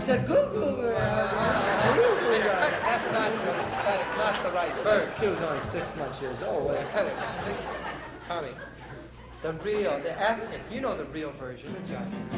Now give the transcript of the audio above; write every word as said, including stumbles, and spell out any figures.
said goo goo. Wait, That's not the, that's not the right verse. She was only six months years old. Wait, cut it. Six, Tommy, the real, the ethnic, you know the real version.